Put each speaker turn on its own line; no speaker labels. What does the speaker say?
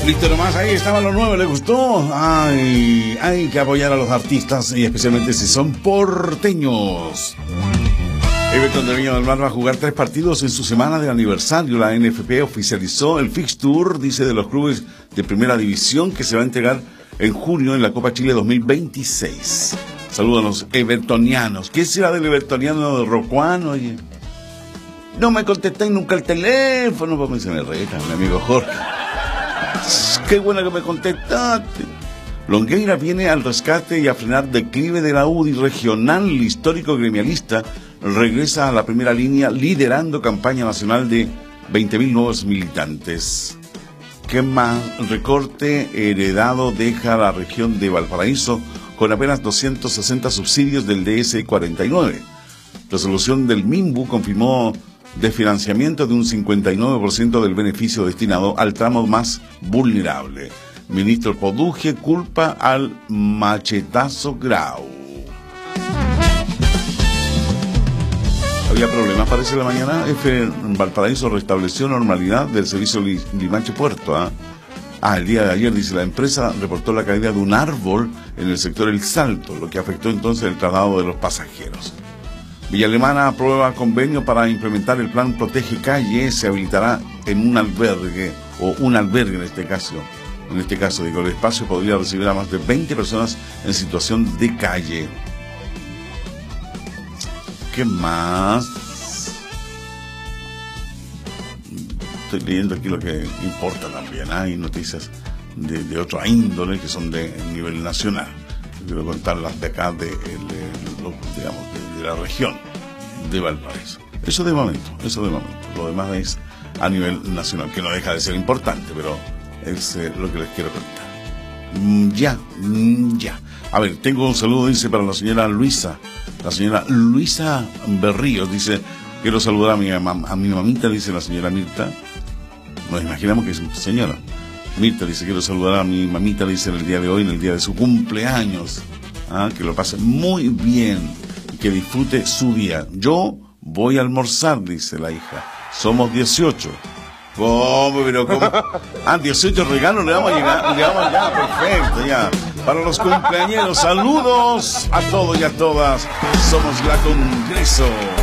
Listo nomás, ahí estaba lo nuevo, ¿le gustó? Ay, hay que apoyar a los artistas y especialmente si son porteños. Everton de Viña del Mar va a jugar 3 partidos en su semana de aniversario. La NFP oficializó el fixture, dice, de los clubes de primera división que se va a entregar en junio en la Copa Chile 2026. Saludos a los evertonianos. ¿Qué será del evertoniano de Rocuán, oye? No me contestáis nunca el teléfono, pues se me reta, mi amigo Jorge. Qué bueno que me contestaste. Longueira viene al rescate y a frenar declive de la UDI regional. El histórico gremialista regresa a la primera línea liderando campaña nacional de 20.000 nuevos militantes. ¿Qué más? Recorte heredado deja a la región de Valparaíso con apenas 260 subsidios del DS-49. Resolución del MIMBU confirmó desfinanciamiento de un 59% del beneficio destinado al tramo más vulnerable. Ministro Poduje culpa al machetazo Grau. Había problemas, parece, la mañana. En Valparaíso restableció normalidad del servicio Limache Puerto. El día de ayer, dice, la empresa reportó la caída de un árbol en el sector El Salto, lo que afectó entonces el traslado de los pasajeros. Villa Alemana aprueba convenio para implementar el plan Protege Calle. Se habilitará en un albergue, o un albergue en este caso. En este caso, digo, el espacio podría recibir a más de 20 personas en situación de calle. ¿Qué más? Estoy leyendo aquí lo que importa también. Hay noticias de otra índole que son de nivel nacional. Quiero contar las de acá, de la región de Valparaíso. Eso de momento. Lo demás es a nivel nacional, que no deja de ser importante, pero es lo que les quiero contar. Ya. A ver, tengo un saludo, dice, para la señora Luisa. La señora Luisa Berríos dice: quiero saludar a mi mamita, dice la señora Mirta. Nos imaginamos que es señora Mirta, dice: quiero saludar a mi mamita, dice, en el día de hoy, en el día de su cumpleaños. Que lo pase muy bien y que disfrute su día. Yo voy a almorzar, dice la hija. Somos 18. ¿Cómo? Pero ¿cómo? 18 regalos le vamos a llegar, ya, perfecto, ya. Para los cumpleañeros, saludos a todos y a todas. Somos la Congreso.